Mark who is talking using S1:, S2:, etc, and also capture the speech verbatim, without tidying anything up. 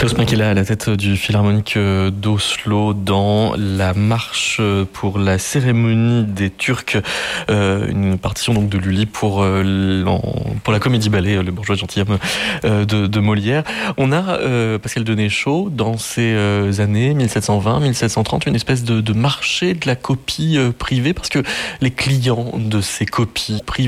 S1: Klaus Minkela à la tête du Philharmonique d'Oslo dans la marche pour la cérémonie des Turcs, euh, une partition donc de Lully pour, euh, pour la comédie-ballet Le Bourgeois gentilhomme euh, de, de Molière. On a, euh, Pascal Denéchaud, dans ces euh, années mille sept cent vingt mille sept cent trente, une espèce de, de marché de la copie euh, privée, parce que les clients de ces copies privées